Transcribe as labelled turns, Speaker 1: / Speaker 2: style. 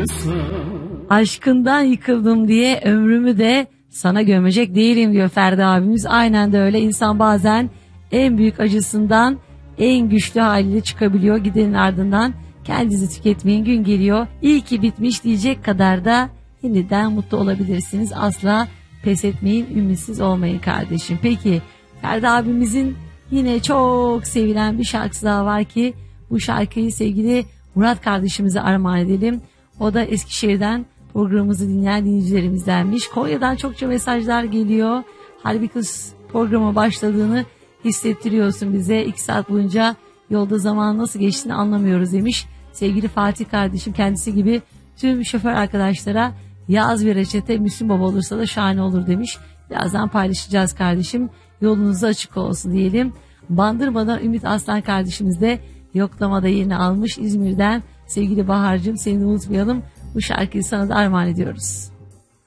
Speaker 1: Aşkından yıkıldım diye ömrümü de sana gömecek değilim diyor Ferdi abimiz. Aynen de öyle. İnsan bazen en büyük acısından en güçlü haliyle çıkabiliyor. Gidenin ardından kendinizi tüketmeyin, gün geliyor. İyi ki bitmiş diyecek kadar da yeniden mutlu olabilirsiniz. Asla pes etmeyin, ümitsiz olmayın kardeşim. Peki Ferdi abimizin yine çok sevilen bir şarkısı daha var ki bu şarkıyı sevgili Murat kardeşimize armağan edelim. O da Eskişehir'den programımızı dinleyen dinleyicilerimizdenmiş. Konya'dan çokça mesajlar geliyor. Harbi kız programa başladığını hissettiriyorsun bize. 2 saat boyunca yolda zaman nasıl geçtiğini anlamıyoruz demiş. Sevgili Fatih kardeşim kendisi gibi tüm şoför arkadaşlara yaz bir reçete Müslüm Baba olursa da şahane olur demiş. Birazdan paylaşacağız kardeşim. Yolunuz açık olsun diyelim. Bandırma'dan Ümit Aslan kardeşimiz de yoklamada yerini almış. İzmir'den sevgili Bahar'cığım seni de unutmayalım. Bu şarkıyı sana da armağan ediyoruz.